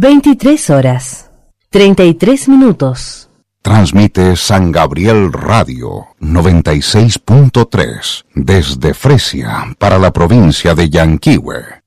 23 horas, 33 minutos. Transmite San Gabriel Radio 96.3 desde Fresia para la provincia de Yanquihue.